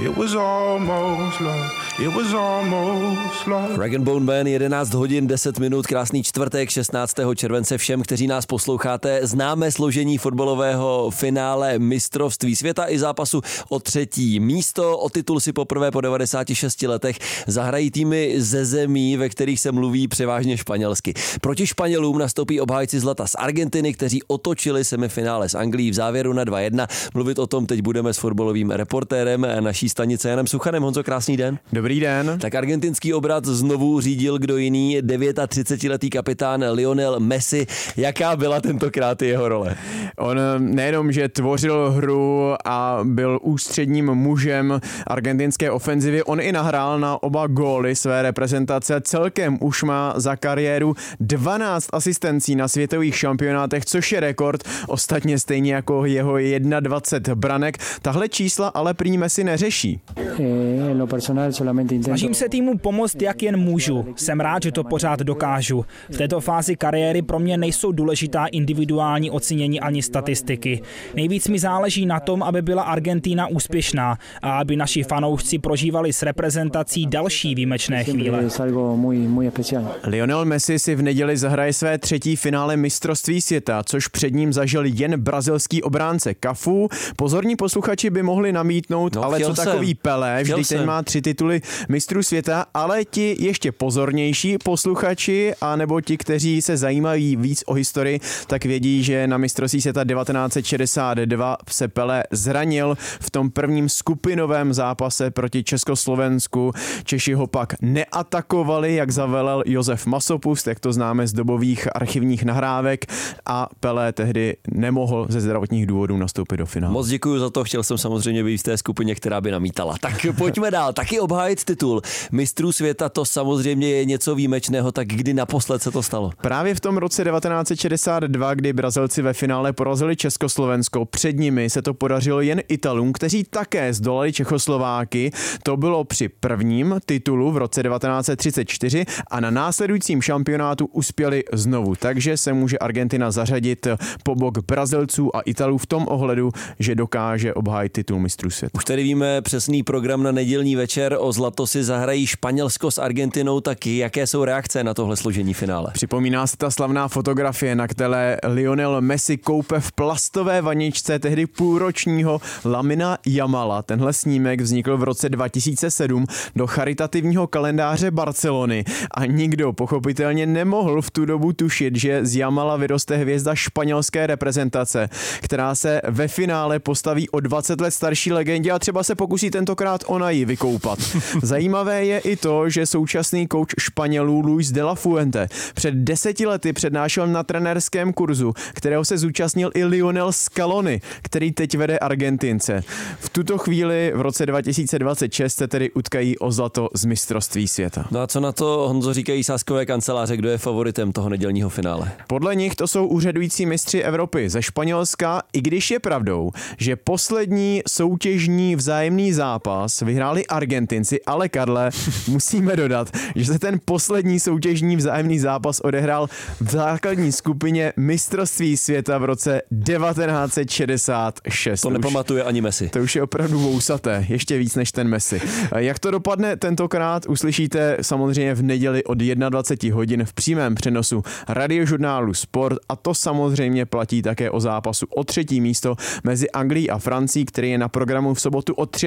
It was almost love. It was almost love. Rag & Bone Band, 11 hodin 10 minut, krásný čtvrtek 16. července všem, kteří nás posloucháte. Známe složení fotbalového finále mistrovství světa i zápasu o 3. místo. O titul si poprvé po 96 letech zahrají týmy ze zemí, ve kterých se mluví převážně španělsky. Proti Španělům nastoupí obhájci zlata z Argentiny, kteří otočili semifinále s Anglií v závěru na 2-1. Mluvit o tom teď budeme s fotbalovým reportérem naší stanice Janem Suchanem. Honzo, krásný den. Dobrý den. Tak argentinský obrat znovu řídil kdo jiný, 39letý kapitán Lionel Messi. Jaká byla tentokrát jeho role? On nejenom, že tvořil hru a byl ústředním mužem argentinské ofenzivy, on i nahrál na oba góly své reprezentace. Celkem už má za kariéru 12 asistencí na světových šampionátech, což je rekord, ostatně stejně jako jeho 21 branek. Tahle čísla ale prý Messi neřeší. Snažím se týmu pomoct, jak jen můžu. Jsem rád, že to pořád dokážu. V této fázi kariéry pro mě nejsou důležitá individuální ocenění ani statistiky. Nejvíc mi záleží na tom, aby byla Argentina úspěšná a aby naši fanoušci prožívali s reprezentací další výjimečné chvíle. Lionel Messi si v neděli zahraje své 3. finále mistrovství světa, což před ním zažil jen brazilský obránce Cafu. Pozorní posluchači by mohli namítnout, ale co takový Pelé, vždyť ten má 3 tituly mistrů světa, ale ti ještě pozornější posluchači, anebo ti, kteří se zajímají víc o historii, tak vědí, že na mistrovství světa 1962 se Pelé zranil v tom prvním skupinovém zápase proti Československu. Češi ho pak neatakovali, jak zavelel Josef Masopust, jak to známe z dobových archivních nahrávek, a Pelé tehdy nemohl ze zdravotních důvodů nastoupit do finále. Moc děkuji za to, chtěl jsem samozřejmě být v té skupině, která by namítala. Tak pojďme dál, taky obhájit titul mistrů světa, to samozřejmě je něco výjimečného, tak kdy naposled se to stalo? Právě v tom roce 1962, kdy Brazilci ve finále porazili Československo, před nimi se to podařilo jen Italům, kteří také zdolali Čechoslováky. To bylo při prvním titulu v roce 1934 a na následujícím šampionátu uspěli znovu. Takže se může Argentina zařadit po bok Brazilců a Italů v tom ohledu, že dokáže obhájit titul mistrů světa. Už tady víme přesný program na nedělní večer, o zlato si zahrají Španělsko s Argentinou, tak jaké jsou reakce na tohle složení finále? Připomíná se ta slavná fotografie, na které Lionel Messi koupe v plastové vaničce tehdy půlročního Lamina Jamala. Tenhle snímek vznikl v roce 2007 do charitativního kalendáře Barcelony a nikdo pochopitelně nemohl v tu dobu tušit, že z Jamala vyroste hvězda španělské reprezentace, která se ve finále postaví o 20 let starší legendě a třeba se pokusí tentokrát ona ji vykoupat. Zajímavé je i to, že současný kouč Španělů Luis de la Fuente před 10 lety přednášel na trenérském kurzu, kterého se zúčastnil i Lionel Scaloni, který teď vede Argentince. V tuto chvíli v roce 2026 se tedy utkají o zlato z mistrovství světa. No a co na to, Honzo, říkají sáskové kanceláře, kdo je favoritem toho nedělního finále? Podle nich to jsou úřadující mistři Evropy ze Španělska, i když je pravdou, že poslední soutěžní vzájemný zápas vyhráli Argentinci, ale Karle, musíme dodat, že se ten poslední soutěžní vzájemný zápas odehrál v základní skupině mistrovství světa v roce 1966. To nepamatuje ani Messi. To už je opravdu vousaté, ještě víc než ten Messi. Jak to dopadne tentokrát, uslyšíte samozřejmě v neděli od 21 hodin v přímém přenosu radiožurnálu Sport a to samozřejmě platí také o zápasu o 3. místo mezi Anglií a Francií, který je na programu v sobotu od